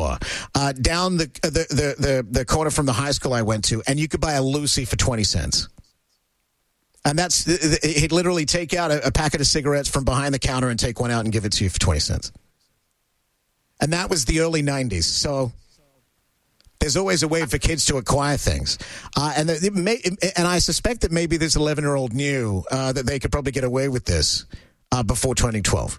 store down the corner from the high school I went to, and you could buy a Lucy for 20 cents. And he'd literally take out a packet of cigarettes from behind the counter and take one out and give it to you for 20 cents. And that was the early 90s. So there's always a way for kids to acquire things. And I suspect that maybe this 11-year-old knew that they could probably get away with this before 2012.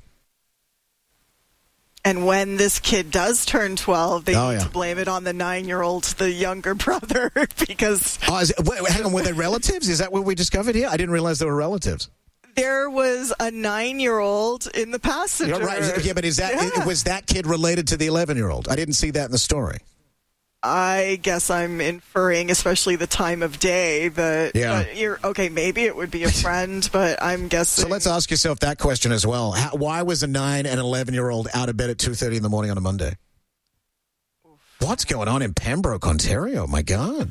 And when this kid does turn 12, they need to blame it on the 9-year-old, the younger brother, because... hang on, were they relatives? Is that what we discovered here? I didn't realize they were relatives. There was a 9-year-old in the passenger. Right. Yeah, but was that kid related to the 11-year-old? I didn't see that in the story. I guess I'm inferring, especially the time of day, that maybe it would be a friend, but I'm guessing. So let's ask yourself that question as well. Why was a 9 and 11-year-old out of bed at 2:30 in the morning on a Monday? What's going on in Pembroke, Ontario? My God.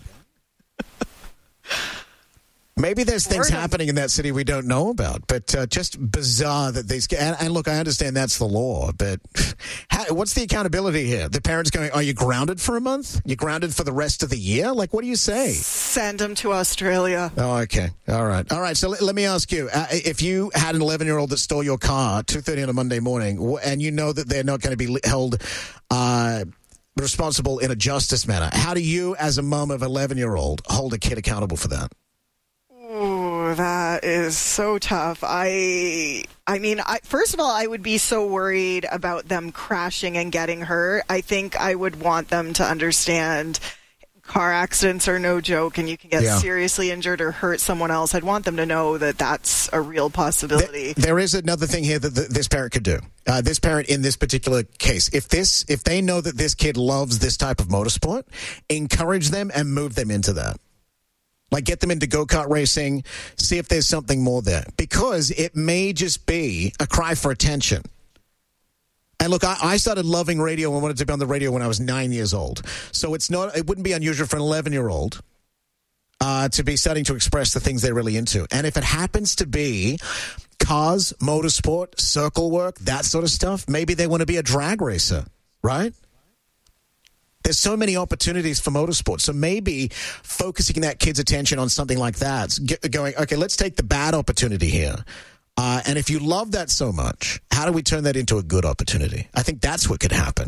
Maybe there's things happening in that city we don't know about, but just bizarre that these... And look, I understand that's the law, but what's the accountability here? The parents going, are you grounded for a month? You grounded for the rest of the year? Like, what do you say? Send them to Australia. Oh, okay. All right. So let me ask you, if you had an 11-year-old that stole your car at 2:30 on a Monday morning, and you know that they're not going to be held... responsible in a justice manner, how do you, as a mom of an 11-year-old, hold a kid accountable for that? Oh, that is so tough. I mean, first of all, I would be so worried about them crashing and getting hurt. I think I would want them to understand car accidents are no joke, and you can get seriously injured or hurt someone else. I'd want them to know that that's a real possibility. There is another thing here that this parent could do. This parent in this particular case, if they know that this kid loves this type of motorsport, encourage them and move them into that. Like, get them into go-kart racing, see if there's something more there. Because it may just be a cry for attention. And look, I started loving radio and wanted to be on the radio when I was 9 years old. So it wouldn't be unusual for an 11-year-old to be starting to express the things they're really into. And if it happens to be cars, motorsport, circle work, that sort of stuff, maybe they want to be a drag racer, right? There's so many opportunities for motorsport. So maybe focusing that kid's attention on something like that, going, okay, let's take the bad opportunity here. And if you love that so much, how do we turn that into a good opportunity? I think that's what could happen.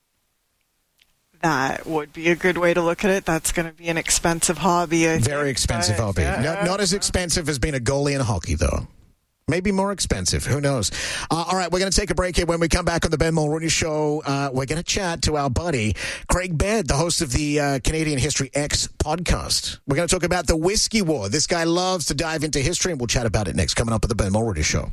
That would be a good way to look at it. That's going to be an expensive hobby, I think. Very expensive hobby. Not as expensive as being a goalie in hockey, though. Maybe more expensive. Who knows? All right, we're going to take a break here. When we come back on the Ben Mulroney Show, we're going to chat to our buddy, Craig Baird, the host of the Canadian History X podcast. We're going to talk about the Whiskey War. This guy loves to dive into history, and we'll chat about it next, coming up at the Ben Mulroney Show.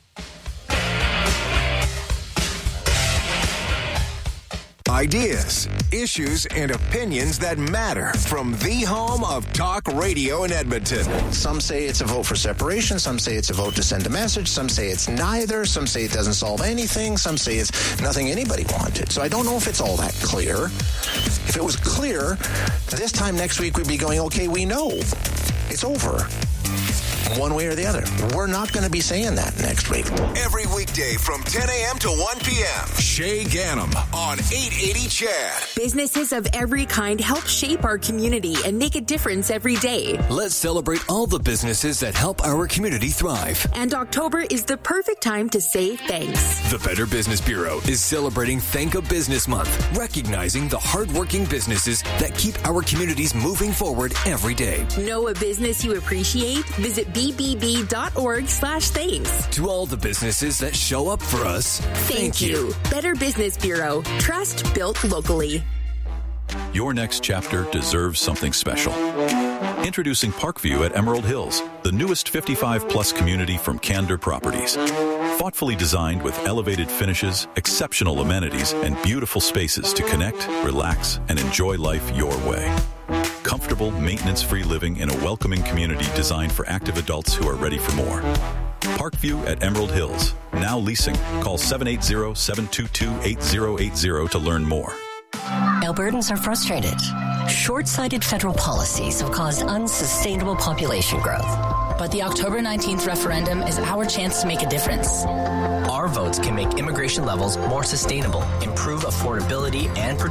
Ideas, issues, and opinions that matter from the home of talk radio in Edmonton. Some say it's a vote for separation. Some say it's a vote to send a message. Some say it's neither. Some say it doesn't solve anything. Some say it's nothing anybody wanted. So I don't know if it's all that clear. If it was clear, this time next week we'd be going, okay, we know. It's over. One way or the other. We're not going to be saying that next week. Every weekday from 10 a.m. to 1 p.m. Shay Gannam on 880 Chad. Businesses of every kind help shape our community and make a difference every day. Let's celebrate all the businesses that help our community thrive. And October is the perfect time to say thanks. The Better Business Bureau is celebrating Thank a Business Month, recognizing the hardworking businesses that keep our communities moving forward every day. Know a business you appreciate? Visit bbb.org/thanks. To all the businesses that show up for us, thank you. Better Business Bureau. Trust built locally. Your next chapter deserves something special. Introducing Parkview at Emerald Hills, the newest 55-plus community from Candor Properties. Thoughtfully designed with elevated finishes, exceptional amenities, and beautiful spaces to connect, relax, and enjoy life your way. Comfortable, maintenance-free living in a welcoming community designed for active adults who are ready for more. Parkview at Emerald Hills. Now leasing. Call 780-722-8080 to learn more. Albertans are frustrated. Short-sighted federal policies have caused unsustainable population growth. But the October 19th referendum is our chance to make a difference. Our votes can make immigration levels more sustainable, improve affordability, and